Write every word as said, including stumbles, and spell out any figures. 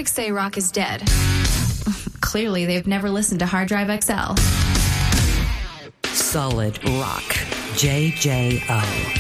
critics say rock is dead. Clearly, they've never listened to Hard Drive X L. Solid rock. J J O.